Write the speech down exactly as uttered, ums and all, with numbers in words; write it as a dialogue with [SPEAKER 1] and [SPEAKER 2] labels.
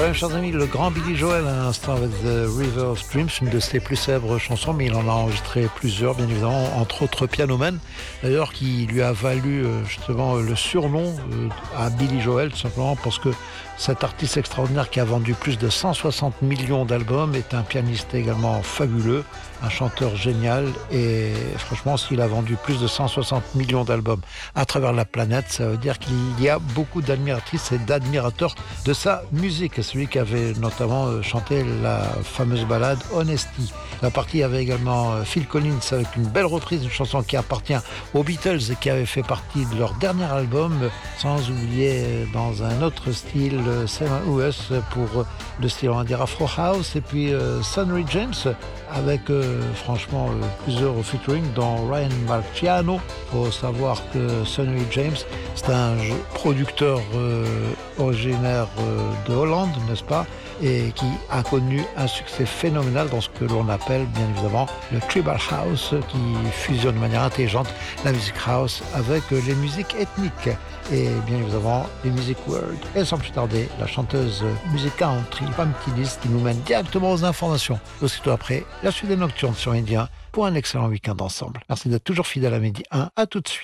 [SPEAKER 1] Joel, chers amis, le grand Billy Joel à l'instant avec The River of Dreams, une de ses plus célèbres chansons, mais il en a enregistré plusieurs, bien évidemment, entre autres Piano Man, d'ailleurs qui lui a valu justement le surnom à Billy Joel, tout simplement parce que cet artiste extraordinaire qui a vendu plus de cent soixante millions d'albums est un pianiste également fabuleux, un chanteur génial, et franchement, s'il a vendu plus de cent soixante millions d'albums à travers la planète, ça veut dire qu'il y a beaucoup d'admiratrices et d'admirateurs de sa musique. Celui qui avait notamment chanté la fameuse ballade Honesty. La partie avait également Phil Collins avec une belle reprise d'une chanson qui appartient aux Beatles et qui avait fait partie de leur dernier album, sans oublier dans un autre style Seven U S pour le style on va dire Afro House, et puis euh, Sonny James avec euh, franchement euh, plusieurs featuring dont Ryan Marciano. Il faut savoir que Sonny James c'est un producteur euh, originaire euh, de Hollande, n'est-ce pas, et qui a connu un succès phénoménal dans ce que l'on appelle bien évidemment le tribal house, qui fusionne de manière intelligente la musique house avec les musiques ethniques et bien évidemment les musiques world. Et sans plus tarder, la chanteuse musique country Pam Tidis qui nous mène directement aux informations. Aussitôt après, la suite des nocturnes sur Midi un pour un excellent week-end ensemble. Merci d'être toujours fidèle à Midi un. À tout de suite.